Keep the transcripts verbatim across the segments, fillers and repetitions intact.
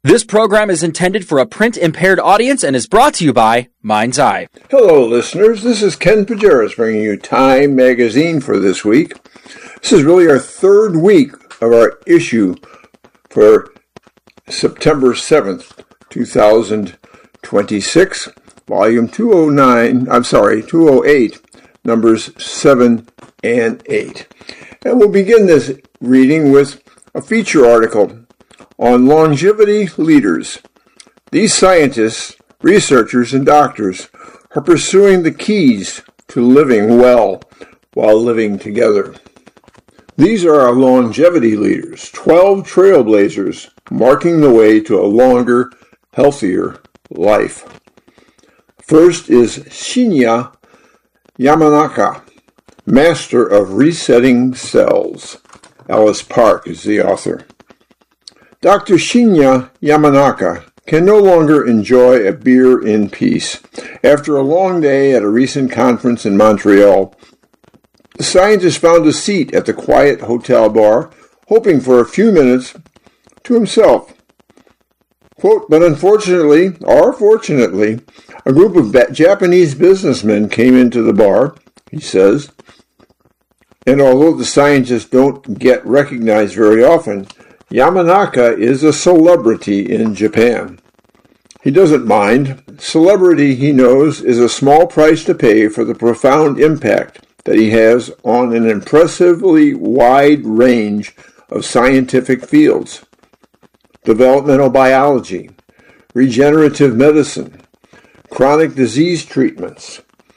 This program is intended for a print-impaired audience and is brought to you by Mind's Eye. Hello, listeners. This is Ken Pajeras bringing you Time Magazine for this week. This is really our third week of our issue for September seventh, twenty twenty-six, volume two oh nine, I'm sorry, two oh eight, numbers seven and eight. And we'll begin this reading with a feature article on longevity leaders. These scientists, researchers, and doctors are pursuing the keys to living well while living together. These are our longevity leaders, twelve trailblazers marking the way to a longer, healthier life. First is Shinya Yamanaka, master of resetting cells. Alice Park is the author. Doctor Shinya Yamanaka can no longer enjoy a beer in peace. After a long day at a recent conference in Montreal, the scientist found a seat at the quiet hotel bar, hoping for a few minutes to himself. Quote, but unfortunately, or fortunately, a group of Japanese businessmen came into the bar, he says, and although the scientists don't get recognized very often, Yamanaka is a celebrity in Japan. He doesn't mind. Celebrity, he knows, is a small price to pay for the profound impact that he has on an impressively wide range of scientific fields. Developmental biology, regenerative medicine, chronic disease treatments,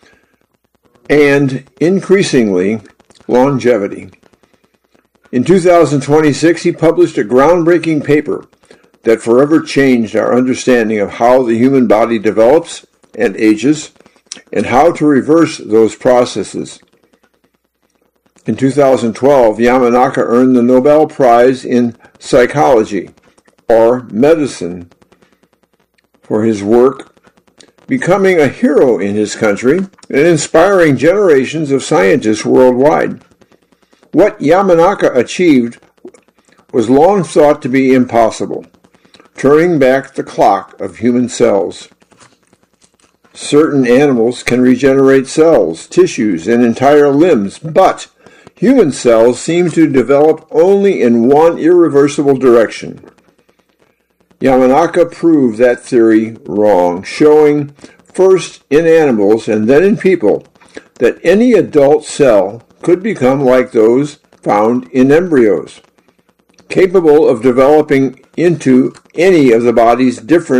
and, increasingly, longevity. In two thousand twenty-six, he published a groundbreaking paper that forever changed our understanding of how the human body develops and ages, and how to reverse those processes. In two thousand twelve, Yamanaka earned the Nobel Prize in Psychology, or Medicine, for his work, becoming a hero in his country and inspiring generations of scientists worldwide. What Yamanaka achieved was long thought to be impossible, turning back the clock of human cells. Certain animals can regenerate cells, tissues, and entire limbs, but human cells seem to develop only in one irreversible direction. Yamanaka proved that theory wrong, showing first in animals and then in people that any adult cell could become like those found in embryos, capable of developing into any of the body's different